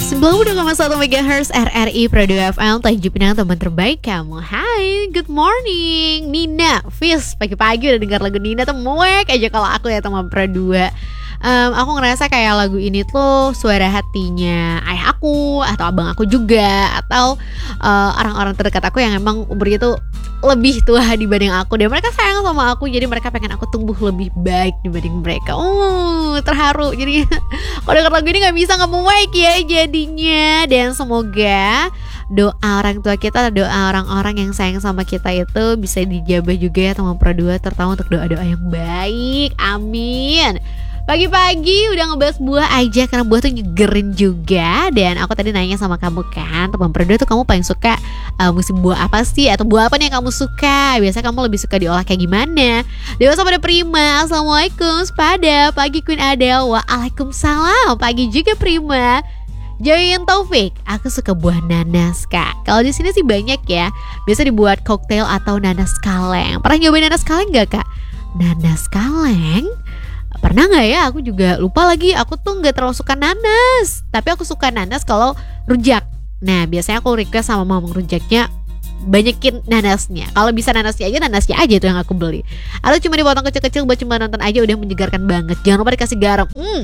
90,1 MHz RRI Pro 2 FM, Tanjung Pinang, teman terbaik kamu. Hai, good morning Nina, Fis, pagi-pagi udah dengar lagu Nina tuh muek aja kalau aku ya teman Pro 2. Aku ngerasa kayak lagu ini tuh suara hatinya ayah aku atau abang aku juga, atau orang-orang terdekat aku yang emang umurnya tuh lebih tua dibanding aku, dan mereka sayang sama aku, jadi mereka pengen aku tumbuh lebih baik dibanding mereka. Terharu jadi kalau denger lagu ini gak bisa gak muek ya jadinya. Dan semoga doa orang tua kita, doa orang-orang yang sayang sama kita itu bisa dijabah juga ya teman Pro 2, terutama untuk doa-doa yang baik. Amin. Pagi-pagi udah ngebahas buah aja, karena buah tuh nyegerin juga. Dan aku tadi nanya sama kamu kan, teman Pro 2 tuh kamu paling suka musim buah apa sih? Atau buah apa nih yang kamu suka? Biasanya kamu lebih suka diolah kayak gimana? Dewasa pada Prima, Assalamualaikum Sepada. Pagi Queen Adele, waalaikumsalam. Pagi juga Prima. Joyin Taufik, aku suka buah nanas kak. Kalau di sini sih banyak ya, biasa dibuat koktail atau nanas kaleng. Pernah nyobain nanas kaleng gak kak? Nanas kaleng? Pernah gak ya? Aku juga lupa lagi. Aku tuh gak terlalu suka nanas, tapi aku suka nanas kalau rujak. Nah biasanya aku request sama mamang rujaknya banyakin nanasnya. Kalau bisa nanasnya aja tuh yang aku beli. Atau cuma dipotong kecil-kecil buat cuma nonton aja udah menyegarkan banget. Jangan lupa dikasih garam,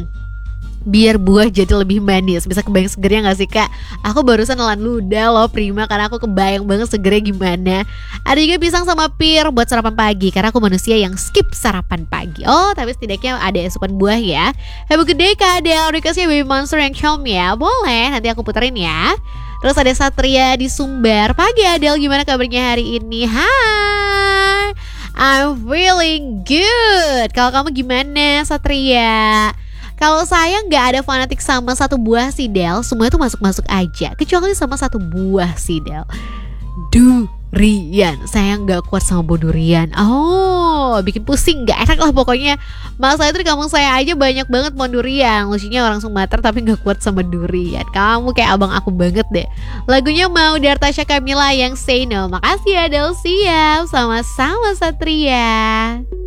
biar buah jadi lebih manis. Bisa kebayang segernya gak sih kak? Aku barusan nelan ludah loh Prima, karena aku kebayang banget segernya gimana. Ada juga pisang sama pir buat sarapan pagi, karena aku manusia yang skip sarapan pagi. Oh tapi setidaknya ada asupan buah ya. Have a good day kak Adele. Requestnya Baby Monster yang calm ya. Boleh, nanti aku puterin ya. Terus ada Satria di Sumber. Pagi Adele, gimana kabarnya hari ini? Hai, I'm feeling good. Kalau kamu gimana Satria? Kalau saya nggak ada fanatik sama satu buah sih Del, semua itu masuk-masuk aja, kecuali sama satu buah sih Del, durian. Saya nggak kuat sama buah durian. Bikin pusing, nggak enak lah pokoknya. Mas saya tuh di kampung saya aja banyak banget pohon durian. Lucunya orang Sumatera tapi nggak kuat sama durian. Kamu kayak abang aku banget deh. Lagunya mau dari Tasya Kamila yang Say No. Makasih ya Del, siap. Sama-sama Satria.